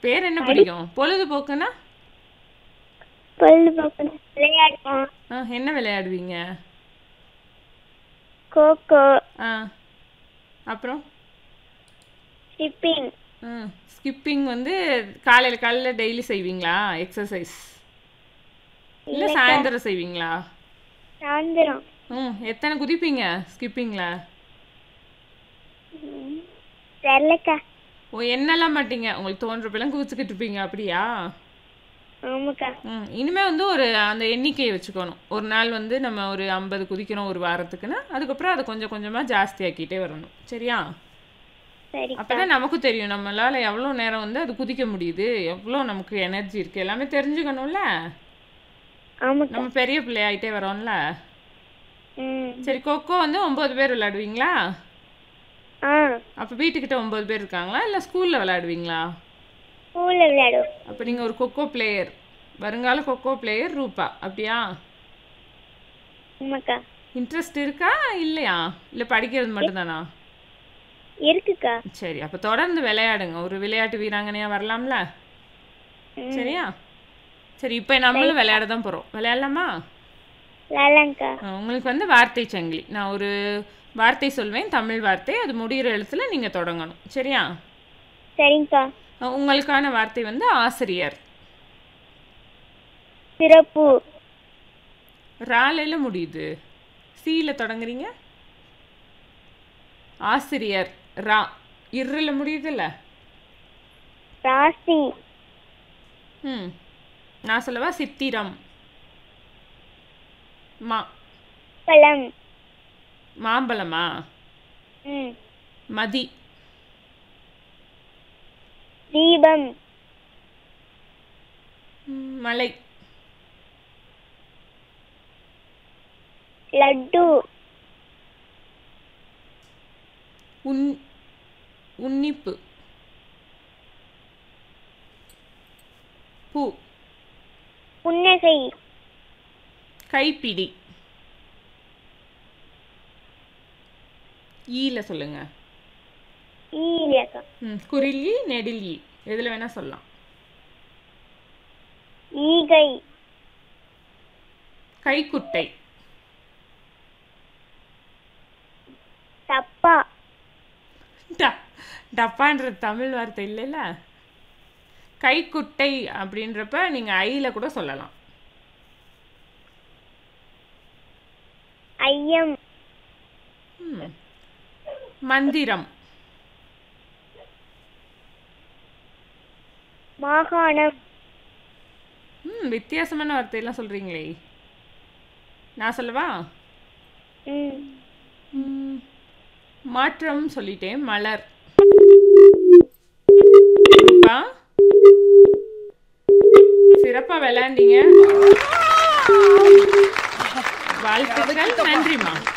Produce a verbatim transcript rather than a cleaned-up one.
பேர் என்ன பிடிக்கும்? பொழுதுபோக்குன்னா பொழுதுபோக்கு விளையாடுவோம். ஆ, என்ன விளையாடுவீங்க? கோகோ, ஆ, அப்புறம் ஷிப்பிங், ம் ஸ்கிப்பிங் வந்து காலையில் காலையில் டெய்லி செய்வீங்களா எக்ஸசைஸ்? இல்லை இல்லக்கா சாயந்தரம் செய்வீங்களா? சாயந்தரம். ம் எத்தனை குதிப்பீங்க ஸ்கிப்பிங்கில்? ம், தெரியலக்கா. ஓ, என்னெல்லாம் மாட்டீங்க, உங்களுக்கு தோன்றப்பெல்லாம் குதிச்சுக்கிட்டு இருப்பீங்க அப்படியா? ஆமாக்கா. ம் இனிமேல் வந்து ஒரு அந்த எண்ணிக்கையை வச்சுக்கணும். ஒரு நாள் வந்து நம்ம ஒரு ஐம்பது குதிக்கிறோம் ஒரு வாரத்துக்குன்னா, அதுக்கப்புறம் அதை கொஞ்சம் கொஞ்சமாக ஜாஸ்தியாக்கிட்டே வரணும். சரியா? சரிக்கா. அப்போ தான் நமக்கும் தெரியும் நம்மளால் எவ்வளோ நேரம் வந்து அது குதிக்க முடியுது, எவ்வளோ நமக்கு எனர்ஜி இருக்குது, எல்லாமே தெரிஞ்சுக்கணும்ல. ஆமாக்கா. நம்ம பெரிய பிள்ளையாயிட்டே வரோம்ல. ம். சரி, கொக்கோ வந்து ஒம்பது பேர் விளையாடுவீங்களா? ஆ, அப்போ வீட்டுக்கிட்ட ஒம்பது பேர் இருக்காங்களா, இல்லை ஸ்கூலில் விளையாடுவீங்களா? ஸ்கூல்ல விளையாடுவோம். அப்போ நீங்கள் ஒரு கொக்கோ பிளேயர், வருங்கால கொக்கோ பிளேயர் ரூபா, அப்படியா? ஆமாக்கா. இன்ட்ரெஸ்ட் இருக்கா இல்லையா, இல்லை படிக்கிறது மட்டும்தானா? இருக்குக்கா. சரி, அப்போ தொடர்ந்து விளையாடுங்க, ஒரு விளையாட்டு வீராங்கனையாக வரலாம்ல. ம். சரியா? சரி, இப்போ நம்மளும் விளையாட தான் போகிறோம். விளையாடலாமா? விளையாடலாம்க்கா. அஹ் உங்களுக்கு வந்து வார்த்தை சங்கிலி, நான் ஒரு வார்த்தை சொல்வேன், தமிழ் வார்த்தை, அது முடிகிற எழுத்துல நீங்கள் தொடங்கணும். சரியா? சரிங்கக்கா. அஹ் உங்களுக்கான வார்த்தை வந்து ஆசிரியர். சிறப்பு, ராலையில் முடியுது, சீல தொடங்குறீங்க. ஆசிரியர் ரா, இருளில் முடியுதுல்ல. ராசி, ம் நான் சொல்லவா? சித்திரம். மா, பழம். மாம்பழமா? ம். மதி, தீபம், ம், மலை, லட்டு, உன் உன்னிப்பு, பூ, புன்னகை, கைப்பிடி. ஈல சொல்லுங்க. ஈலியாக்கா. ம் குரில் ஈ, நெடில் ஈ, எதில் வேணால் சொல்லலாம். ஈகை, கைக்குட்டை. டப்பா, ட டப்பான்ற தமிழ் வார்த்தை இல்லைல்ல. கைக்குட்டை அப்படின்றப்ப நீங்கள் ஐயில் கூட சொல்லலாம். ஐயம், ம் மந்திரம். மாகாணம், ம் வித்தியாசமான வார்த்தையெல்லாம் சொல்கிறீங்களே. நான் சொல்லவா? ம். ம், மாற்றம் சொல்லிட்டேன். மலர். ரூபா, சிறப்பாக விளையாண்டீங்க. வாழ்த்துக்கள். நன்றிம்மா.